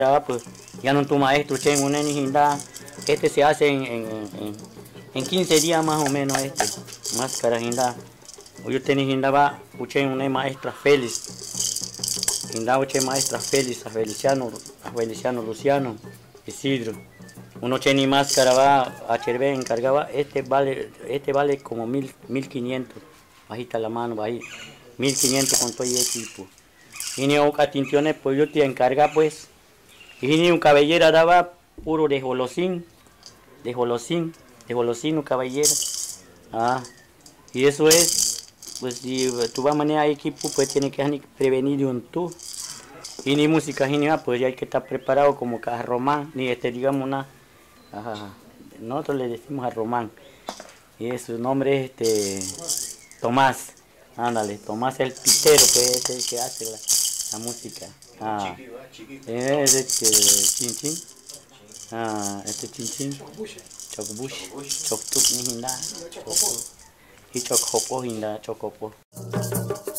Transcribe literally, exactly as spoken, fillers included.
Ya, pues, ya no tu maestro, che, un hinda. Este se hace en, en, en, en quince días más o menos este. Máscara hinda. Yo tenía hinda va, escuché una maestra Félix. Hinda uche maestra Félix, a Feliciano, a Feliciano Luciano, Isidro. Uno ni máscara va a Chervé encargaba, este vale, este vale como mil, mil quinientos. Bajita la mano, bajita. Mil quinientos con todo el equipo. Y ni oca tintiones, pues yo te encarga pues. Y ni un cabellera daba puro de jolosín, de jolosín, de jolosín un cabellera. Ah, y eso es, pues si tú vas a manejar equipo, pues tienes que prevenir de un tú. Y ni música, ni nada, pues ya hay que estar preparado como que a Román, ni este, digamos, una. Ajá, nosotros le decimos a Román. Y su nombre es este, Tomás. Ándale, Tomás el pitero, que es el que hace la, la música. Ah, es este chin chin. Ah, este chin chin. Chocbush. Choctuc ni hinda. Y chocjopo hinda, chocopo.